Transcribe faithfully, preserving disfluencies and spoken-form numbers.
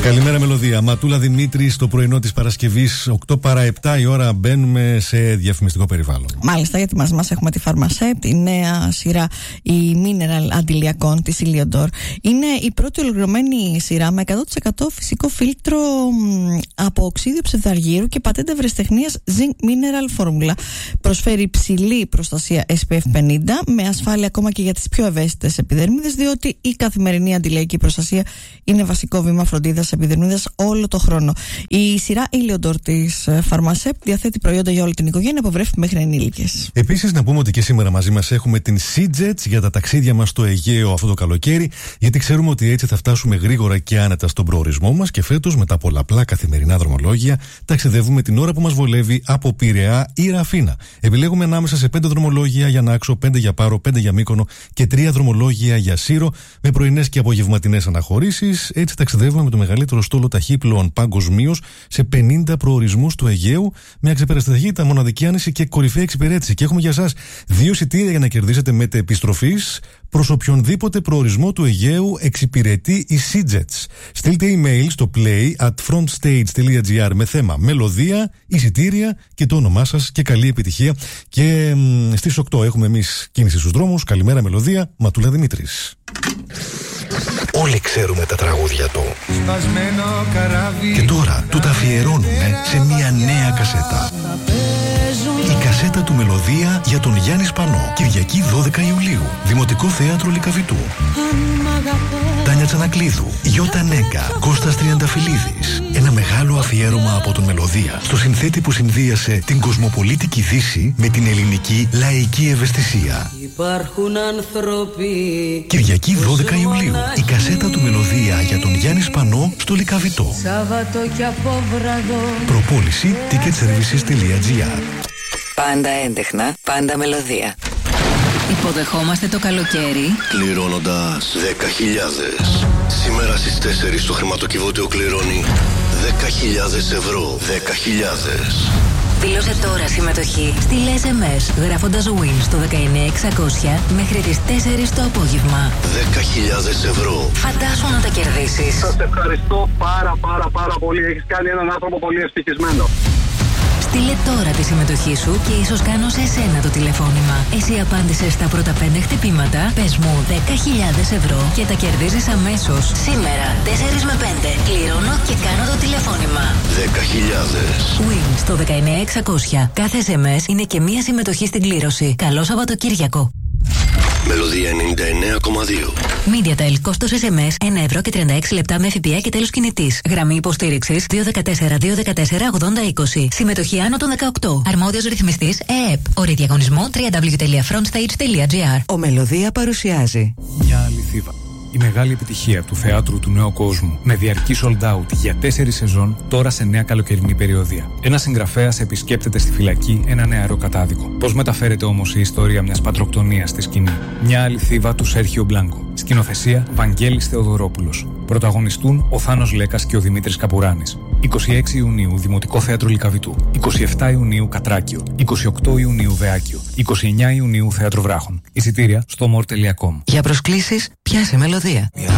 Καλημέρα Μελωδία. Ματούλα Δημήτρη στο πρωινό της Παρασκευής, οκτώ παρά επτά η ώρα, μπαίνουμε σε διαφημιστικό περιβάλλον. Μάλιστα, γιατί μαζί μας έχουμε τη Pharmasep, η νέα σειρά, η Mineral αντιλιακών της Iliodor. Είναι η πρώτη ολοκληρωμένη σειρά με εκατό τοις εκατό φυσικό φίλτρο από οξύδιο ψευδαργύρου και πατέντα ευρεσιτεχνίας Zinc Mineral Formula. Προσφέρει υψηλή προστασία ες πι εφ πενήντα με ασφάλεια ακόμα και για τις πιο ευαίσθητες επιδερμίδες, διότι η καθημερινή αντιλιακή προστασία είναι βασικό βήμα φροντίδας επιδερμίδας όλο το χρόνο. Η σειρά Iliodor της Pharmasep διαθέτει προϊόντα για όλη την οικογένεια από βρέφη μέχρι ενήλικες. Επίσης, να πούμε ότι και σήμερα μαζί μας έχουμε την SeaJets για τα ταξίδια μας στο Αιγαίο αυτό το καλοκαίρι, γιατί ξέρουμε ότι έτσι θα φτάσουμε γρήγορα και άνετα στον προορισμό μας και φέτος με τα πολλαπλά καθημερινά δρομολόγια ταξιδεύουμε την ώρα που μας βολεύει από Πειραιά ή Ραφίνα. Επιλέγουμε ανάμεσα σε πέντε δρομολόγια για Νάξο, πέντε για Πάρο, πέντε για Μύκονο και τρία δρομολόγια για Σύρο με πρωινές και απογευματινές αναχωρήσεις. Έτσι ταξιδεύουμε με το μεγαλύτερο στόλο ταχύπλοων παγκοσμίως σε πενήντα προορισμούς του Αιγαίου με αξεπέραστη ταχύτητα, μοναδική άνεση και κορυφαία εξυπηρέτηση. Και έχουμε για εσάς δύο εισιτήρια για να κερδίσετε μετεπιστροφής προς οποιονδήποτε προορισμό του Αιγαίου εξυπηρετεί η SeaJets. Στείλτε email στο play at frontstage.gr με θέμα μελωδία, εισιτήρια και το όνομά σας και καλή επιτυχία. Και μ, στις οκτώ έχουμε εμείς κίνηση στους δρόμους. Καλημέρα Μελωδία, Ματούλα Δημήτρης. Όλοι ξέρουμε τα τραγούδια του. Και τώρα του τα αφιερώνουμε σε μια νέα κασέτα. Η κασέτα του Μελωδία για τον Γιάννη Σπανό. Κυριακή δώδεκα Ιουλίου. Δημοτικό Θέατρο Λυκαβητού. Τάνια Τσανακλείδου, Γιώτα Νέγκα, Κώστας Τριανταφυλλίδης. Ένα μεγάλο αφιέρωμα από τον Μελωδία στο συνθέτη που συνδύασε την κοσμοπολίτικη Δύση με την ελληνική λαϊκή ευαισθησία. Υπάρχουν άνθρωποι. Κυριακή δώδεκα Ιουλίου. Η κασέτα του Μελωδία για τον Γιάννη Σπανό στο Λυκαβητό. Σάββατο και απόβραδο. Προπόληση ticketservices.gr. Πάντα έντεχνα, πάντα Μελωδία. Υποδεχόμαστε το καλοκαίρι κληρώνοντας δέκα χιλιάδες. Σήμερα στις τέσσερις το χρηματοκιβώτιο κληρώνει δέκα χιλιάδες ευρώ. δέκα χιλιάδες. Δήλωσε τώρα συμμετοχή. Στείλε ες εμ ες γράφοντας win στο δεκαεννιά εξακόσια μέχρι τις τέσσερις το απόγευμα. δέκα χιλιάδες ευρώ. Φαντάσου να τα κερδίσεις. Σας ευχαριστώ πάρα πάρα πάρα πολύ. Έχεις κάνει έναν άνθρωπο πολύ ευτυχισμένο. Στείλε τώρα τη συμμετοχή σου και ίσως κάνω σε εσένα το τηλεφώνημα. Εσύ απάντησες στα πρώτα πέντε χτυπήματα, πες μου δέκα χιλιάδες ευρώ και τα κερδίζεις αμέσως. Σήμερα, τέσσερα με πέντε, κληρώνω και κάνω το τηλεφώνημα. δέκα χιλιάδες. Win στο δεκαεννιά εξακόσια. Κάθε ες εμ ες είναι και μία συμμετοχή στην κλήρωση. Καλό Σαββατοκύριακο. Μελωδία ενενήντα εννέα κόμμα δύο. MediaTel, κόστος ες εμ ες ένα ευρώ και τριάντα έξι λεπτά με ΦΠΑ και τέλος κινητής. Γραμμή υποστήριξης δύο ένα τέσσερα δύο ένα τέσσερα ογδόντα είκοσι. Συμμετοχή άνω των δεκαοκτώ. Αρμόδιος ρυθμιστής ΕΕΠ. Όρη διαγωνισμού double-u double-u double-u τελεία frontstage τελεία gr. Ο Μελωδία παρουσιάζει Μια αληθίβα. Η μεγάλη επιτυχία του θεάτρου του νέου κόσμου με διαρκή sold out για τέσσερις σεζόν τώρα σε νέα καλοκαιρινή περιοδία. Ένας συγγραφέας επισκέπτεται στη φυλακή ένα νεαρό κατάδικο. Πώς μεταφέρεται όμως η ιστορία μιας πατροκτονίας στη σκηνή? Μια αληθίβα του Σέρχιο Μπλάνκο. Σκηνοθεσία Βαγγέλης Θεοδωρόπουλος. Πρωταγωνιστούν ο Θάνος Λέκας και ο Δημήτρης Καπουράνης. είκοσι έξι Ιουνίου Δημοτικό Θέατρο Λυκαβητού. είκοσι επτά Ιουνίου Κατράκιο. είκοσι οκτώ Ιουνίου Βεάκιο. είκοσι εννιά Ιουνίου Θέατρο Βράχων. Εισιτήρια στο more τελεία com. Για προσκλήσεις πιάσε Μελωδία.